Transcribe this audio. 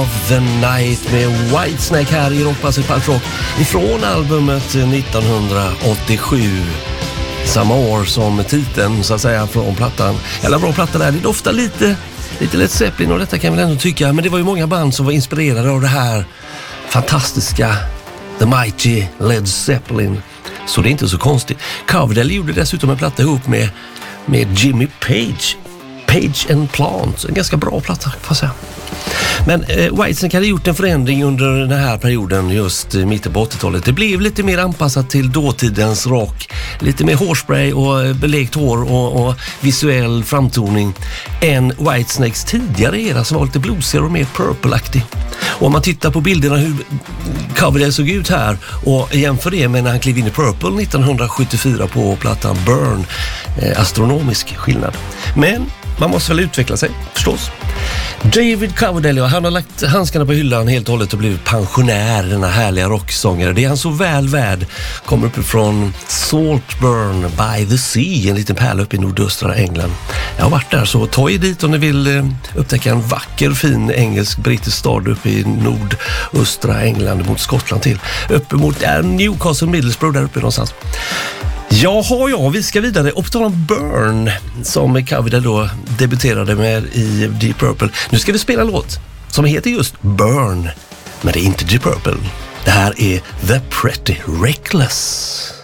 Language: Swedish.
The Night med Whitesnake här i Rockbasen Punk Rock ifrån albumet 1987. Samma år som titeln så att säga från plattan. Eller bra platta där. Det doftar lite Led Zeppelin och detta kan man ändå tycka. Men det var ju många band som var inspirerade av det här fantastiska The Mighty Led Zeppelin. Så det är inte så konstigt. Coverdale gjorde dessutom en platta ihop med Jimmy Page. Page and Plant. En ganska bra platta får jag säga. Men Whitesnake hade gjort en förändring under den här perioden just mitten på 80-talet. Det blev lite mer anpassat till dåtidens rock. Lite mer hårspray och belegt hår och visuell framtoning än Whitesnakes tidigare era som var lite bluesigare och mer purple-aktig. Och om man tittar på bilderna hur Coverdale såg ut här och jämför det med när han klev in i Purple 1974 på plattan Burn. Astronomisk skillnad. Men man måste väl utveckla sig, förstås. David Coverdale, han har lagt handskarna på hyllan helt och hållet och blivit pensionär, denna härliga rocksångare. Det är han så väl värd. Kommer uppifrån Saltburn by the Sea, en liten pärla upp i nordöstra England. Jag har varit där, så ta er dit om ni vill upptäcka en vacker, fin engelsk-brittisk stad uppe i nordöstra England mot Skottland till. Uppe mot Newcastle, Middlesbrough där uppe någonstans. Jaha, vi ska vidare. Och på tal om Burn, som Coverdale då debuterade med i Deep Purple. Nu ska vi spela en låt som heter just Burn, men det är inte Deep Purple. Det här är The Pretty Reckless.